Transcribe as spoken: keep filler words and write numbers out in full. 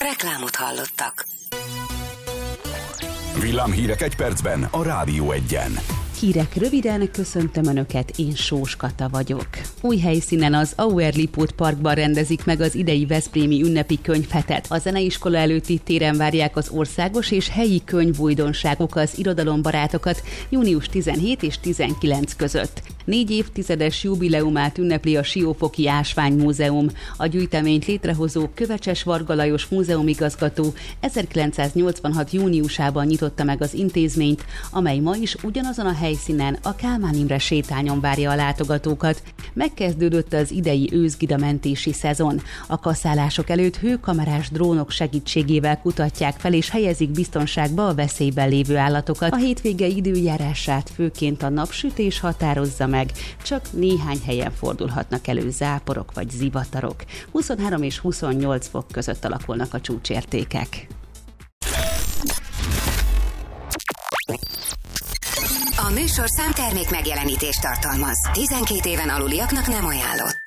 Reklámot hallottak. Villámhírek egy percben a Rádió Egyen. Hírek röviden, köszöntöm Önöket, én Sós Kata vagyok. Új helyszínen az Auer Lipót Parkban rendezik meg az idei veszprémi ünnepi könyvhetet. A zeneiskola előtti téren várják az országos és helyi könyvújdonságok, az irodalombarátokat június tizenhét és tizenkilenc között. Négy évtizedes jubileumát ünnepli a Siófoki Ásványmúzeum. A gyűjteményt létrehozó Kövecses Varga Lajos múzeumigazgató ezerkilencszáznyolcvanhat júniusában nyitotta meg az intézményt, amely ma is ugyanazon a helyszínen, a Kálmán Imre sétányon várja a látogatókat. Megkezdődött az idei őszgidamentési szezon. A kaszálások előtt hőkamerás drónok segítségével kutatják fel és helyezik biztonságba a veszélyben lévő állatokat. A hétvége időjárását főként a napsütés határozza meg, csak néhány helyen fordulhatnak elő záporok vagy zivatarok. huszonhárom és huszonnyolc fok között alakulnak a csúcsértékek. A műsorszám termék megjelenítést tartalmaz. tizenkét éven aluliaknak nem ajánlott.